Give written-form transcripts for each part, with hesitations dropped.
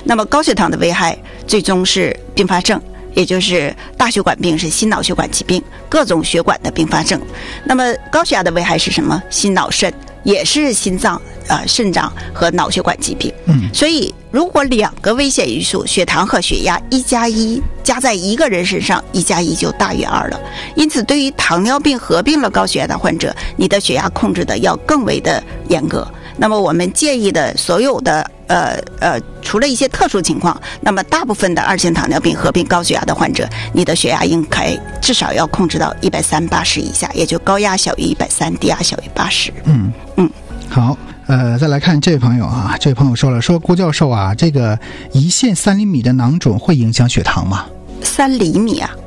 那么高血糖的危害最终是并发症，也就是大血管病是心脑血管疾病，各种血管的并发症。那么高血压的危害是什么？心脑肾，也是心脏、肾脏和脑血管疾病。所以如果2个危险因素，血糖和血压1+1加在一个人身上，1+1就大于2了。因此对于糖尿病合并了高血压的患者，你的血压控制的要更为的严格。那么我们建议的所有的除了一些特殊情况，那么大部分的2型糖尿病合并高血压的患者，你的血压应该至少要控制到130/80以下，也就高压小于130，低压小于80。 好。再来看这位朋友啊，这位朋友说郭教授啊，这个1线3厘米的囊肿会影响血糖吗 ？3厘米啊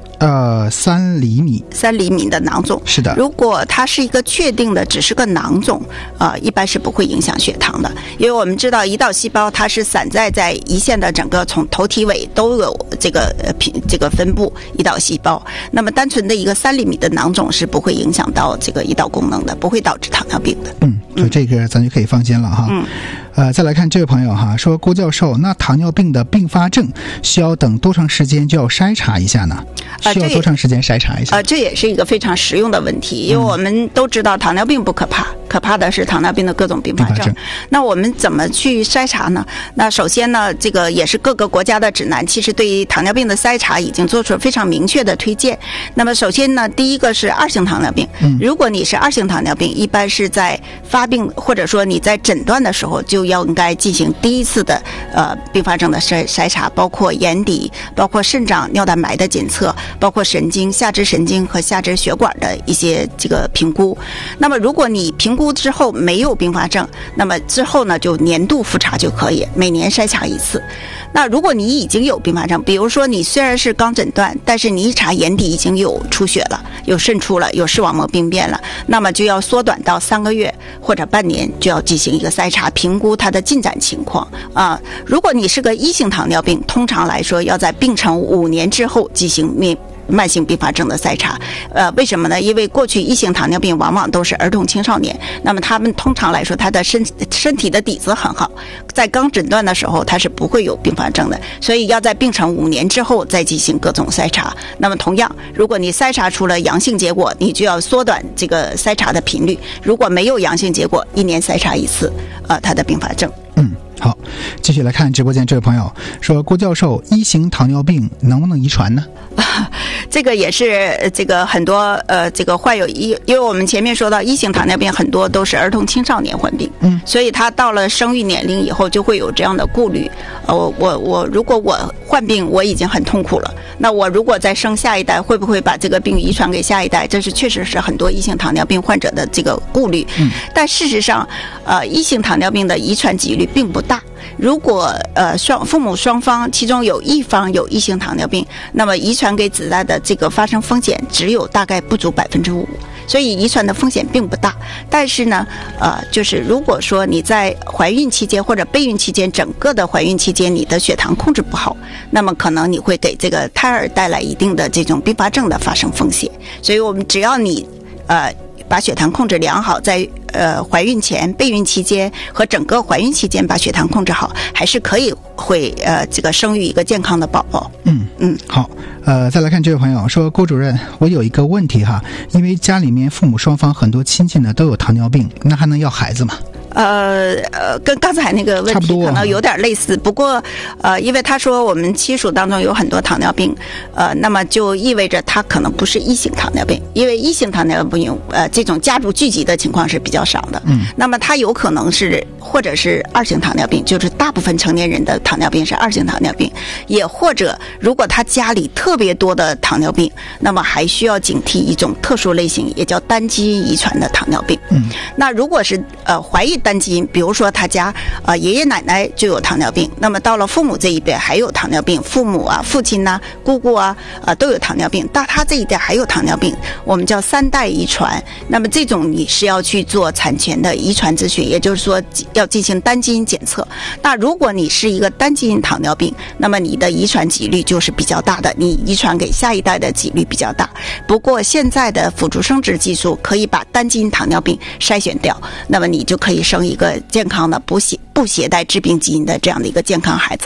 ？3厘米 ，3厘米的囊肿， 是的。 如果它是一个确定的，只是个囊肿，一般是不会影响血糖的，因为我们知道胰岛细胞它是散在胰腺的整个从头体尾都有这个分布胰岛细胞，那么单纯的一个3厘米的囊肿是不会影响到这个胰岛功能的，不会导致糖尿病的。 所以这个咱就可以放心了哈。再来看这位朋友哈，说郭教授，那糖尿病的并发症需要等多长时间就要筛查一下呢？需要多长时间筛查一下？ 这也是一个非常实用的问题，因为我们都知道糖尿病不可怕，可怕的是糖尿病的各种并发症。那我们怎么去筛查呢？那首先呢，这个也是各个国家的指南，其实对于糖尿病的筛查已经做出了非常明确的推荐。那么首先呢，第一个是2型糖尿病。如果你是2型糖尿病，一般是在发病或者说你在诊断的时候就应该进行第一次的并发症的筛查，包括眼底，包括肾脏尿蛋白的检测，包括神经、下肢神经和下肢血管的一些这个评估。那么如果你评估之后没有并发症，那么之后呢就年度复查就可以，每年筛查1次。那如果你已经有并发症，比如说你虽然是刚诊断，但是你一查眼底已经有出血了，有渗出了，有视网膜病变了，那么就要缩短到3个月或者半年，就要进行一个筛查，评估它的进展情况啊。如果你是个1型糖尿病，通常来说要在病程5年之后进行慢性并发症的筛查。为什么呢？因为过去1型糖尿病往往都是儿童青少年，那么他们通常来说他的身体的底子很好，在刚诊断的时候他是不会有并发症的，所以要在病程5年之后再进行各种筛查。那么同样，如果你筛查出了阳性结果，你就要缩短这个筛查的频率，如果没有阳性结果，1年筛查1次他的并发症。 好，继续来看直播间这位朋友说，郭教授，1型糖尿病能不能遗传呢？ 这个也是这个很多这个患有因为我们前面说到1型糖尿病很多都是儿童青少年患病，所以他到了生育年龄以后就会有这样的顾虑。如果我患病我已经很痛苦了，那我如果再生下一代，会不会把这个病遗传给下一代？这是确实是很多1型糖尿病患者的这个顾虑。但事实上1型糖尿病的遗传几率并不大。如果父母双方其中有一方有1型糖尿病，那么遗传给子代的这个发生风险只有大概不足5%，所以遗传的风险并不大。但是呢就是如果说你在怀孕期间或者备孕期间，整个的怀孕期间你的血糖控制不好，那么可能你会给这个胎儿带来一定的这种并发症的发生风险。所以我们只要你把血糖控制良好，在怀孕前、备孕期间和整个怀孕期间把血糖控制好，还是可以会这个生育一个健康的宝宝。 好，再来看这位朋友说，郭主任，我有一个问题哈，因为家里面父母双方很多亲戚呢都有糖尿病，那还能要孩子吗？ 跟刚才那个问题可能有点类似，不过因为他说我们亲属当中有很多糖尿病，那么就意味着他可能不是1型糖尿病，因为1型糖尿病这种家族聚集的情况是比较少的。那么他有可能是或者是2型糖尿病，就是大部分成年人的糖尿病是2型糖尿病，也或者如果他家里特别多的糖尿病，那么还需要警惕一种特殊类型，也叫单基因遗传的糖尿病。那如果是怀疑单基因，比如说他家爷爷奶奶就有糖尿病，那么到了父母这一辈还有糖尿病，父母啊、父亲啊、姑姑啊都有糖尿病，到他这一代还有糖尿病，我们叫3代遗传。那么这种你是要去做产前的遗传咨询，也就是说要进行单基因检测。那如果你是一个单基因糖尿病，那么你的遗传几率就是比较大的，你遗传给下一代的几率比较大。不过现在的辅助生殖技术可以把单基因糖尿病筛选掉，那么你就可以生一个健康的不携带致病基因的这样的一个健康孩子。